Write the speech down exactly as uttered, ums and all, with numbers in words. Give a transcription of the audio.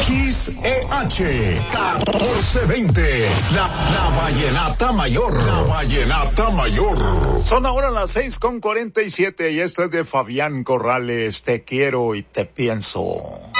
X E H catorce veinte, la, la Vallenata Mayor, la Vallenata Mayor. Son ahora las seis con cuarenta y siete y esto es de Fabián Corrales, Te quiero y te pienso.